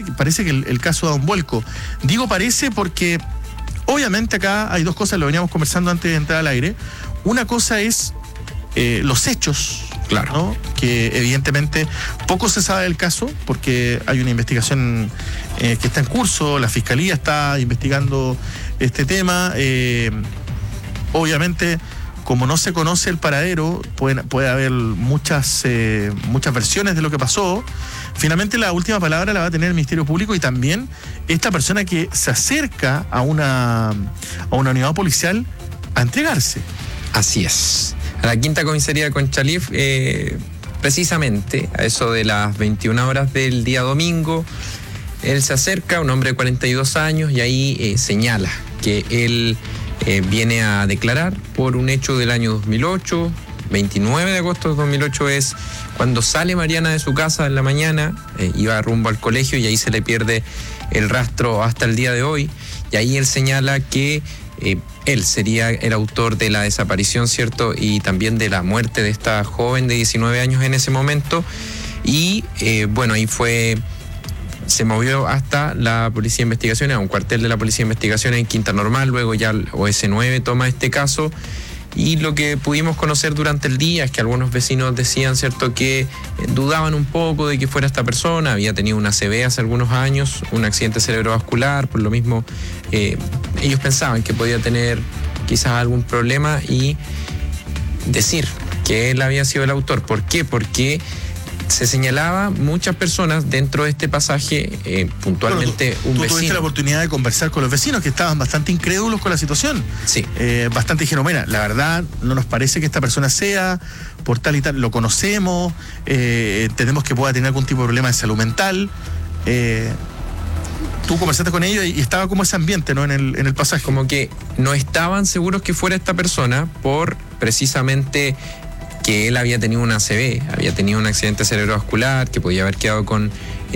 parece que el caso da un vuelco. Digo parece porque obviamente acá hay dos cosas, lo veníamos conversando antes de entrar al aire. Una cosa es los hechos, claro, ¿no? Que evidentemente poco se sabe del caso porque hay una investigación que está en curso, la Fiscalía está investigando este tema. Obviamente, como no se conoce el paradero, puede haber muchas versiones de lo que pasó. Finalmente la última palabra la va a tener el Ministerio Público y también esta persona que se acerca a una unidad policial a entregarse. Así es. A la quinta comisaría de Conchalí, precisamente a eso de las 21 horas del día domingo, él se acerca, un hombre de 42 años, y ahí señala que él viene a declarar por un hecho del año 2008, 29 de agosto de 2008 es cuando sale Mariana de su casa en la mañana, iba rumbo al colegio y ahí se le pierde el rastro hasta el día de hoy, y ahí él señala que él sería el autor de la desaparición, ¿cierto? Y también de la muerte de esta joven de 19 años en ese momento, y bueno, ahí se movió hasta la Policía de Investigaciones, a un cuartel de la Policía de Investigaciones en Quinta Normal, luego ya el OS9 toma este caso, y lo que pudimos conocer durante el día es que algunos vecinos decían, ¿cierto?, que dudaban un poco de que fuera esta persona, había tenido una ACV hace algunos años, un accidente cerebrovascular, por lo mismo ellos pensaban que podía tener quizás algún problema y decir que él había sido el autor. ¿Por qué? Porque se señalaba muchas personas dentro de este pasaje, puntualmente un vecino. Tú tuviste la oportunidad de conversar con los vecinos que estaban bastante incrédulos con la situación. Sí. Bastante dijeron, mira, la verdad no nos parece que esta persona sea por tal y tal, lo conocemos, entendemos que pueda tener algún tipo de problema de salud mental. Tú conversaste con ellos y estaba como ese ambiente, ¿no? En el pasaje. Como que no estaban seguros que fuera esta persona por precisamente que él había tenido una ACV, había tenido un accidente cerebrovascular, que podía haber quedado con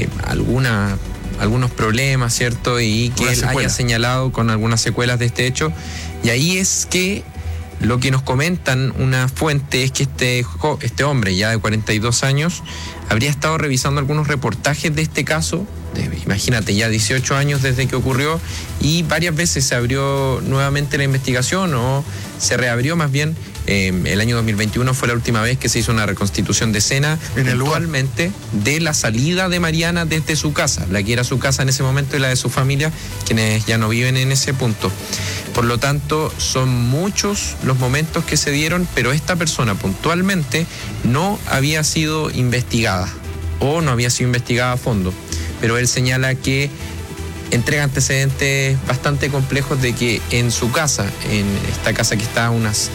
algunos problemas, ¿cierto? Y que él haya señalado con algunas secuelas de este hecho. Y ahí es que lo que nos comentan una fuente es que este hombre ya de 42 años habría estado revisando algunos reportajes de este caso, imagínate, ya 18 años desde que ocurrió, y varias veces se abrió nuevamente la investigación, o se reabrió más bien. El año 2021 fue la última vez que se hizo una reconstitución de escena puntualmente de la salida de Mariana desde su casa, la que era su casa en ese momento y la de su familia, quienes ya no viven en ese punto. Por lo tanto, son muchos los momentos que se dieron, pero esta persona puntualmente no había sido investigada o no había sido investigada a fondo. Pero él señala que entrega antecedentes bastante complejos de que en su casa, en esta casa que está a unos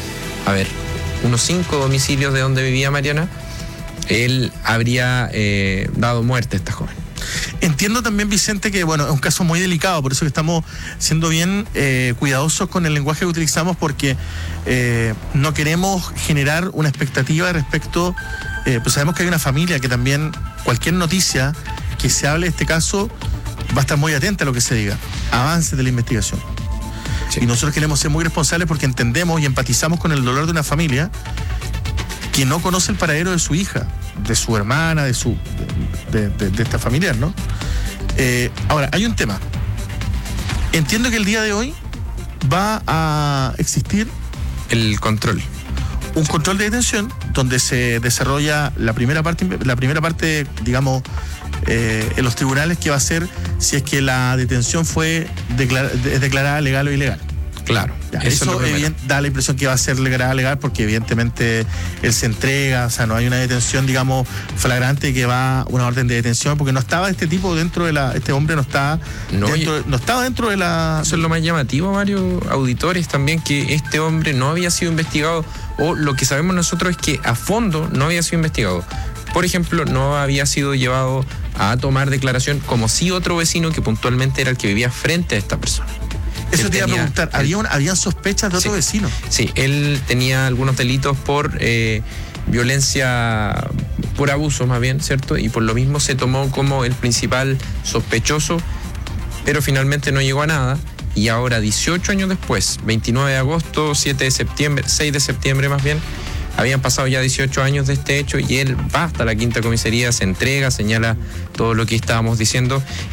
5 domicilios de donde vivía Mariana, él habría dado muerte a esta joven. Entiendo también, Vicente, que bueno, es un caso muy delicado, por eso que estamos siendo bien cuidadosos con el lenguaje que utilizamos, porque no queremos generar una expectativa respecto, pues sabemos que hay una familia que también cualquier noticia que se hable de este caso va a estar muy atenta a lo que se diga, avances de la investigación. Sí. Y nosotros queremos ser muy responsables porque entendemos y empatizamos con el dolor de una familia que no conoce el paradero de su hija, de su hermana, de esta familiar, ¿no? Ahora, hay un tema. Entiendo que el día de hoy va a existir el control. Un control de detención donde se desarrolla la primera parte, digamos, en los tribunales, que va a ser si es que la detención fue declarada legal o ilegal. Claro. Eso da la impresión que va a ser legal porque evidentemente él se entrega, o sea, no hay una detención, digamos, flagrante, que va una orden de detención, porque no estaba este tipo dentro de este hombre no estaba dentro de la... Eso es lo más llamativo, Mario, auditores también, que este hombre no había sido investigado, o lo que sabemos nosotros es que a fondo no había sido investigado. Por ejemplo, no había sido llevado a tomar declaración, como sí otro vecino que puntualmente era el que vivía frente a esta persona. Eso te iba a preguntar, ¿habían sospechas de otro vecino? Sí, él tenía algunos delitos por violencia, por abuso más bien, ¿cierto? Y por lo mismo se tomó como el principal sospechoso, pero finalmente no llegó a nada. Y ahora, 18 años después, 29 de agosto, 6 de septiembre más bien, habían pasado ya 18 años de este hecho y él va hasta la quinta comisaría, se entrega, señala todo lo que estábamos diciendo.